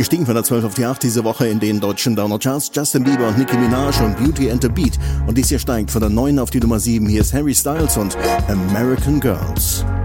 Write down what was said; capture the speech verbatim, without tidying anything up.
Gestiegen von der zwölf auf die acht diese Woche in den deutschen Download-Charts. Justin Bieber und Nicki Minaj und Beauty and the Beat. Und dies hier steigt von der neun auf die Nummer sieben. Hier ist Harry Styles und American Girls.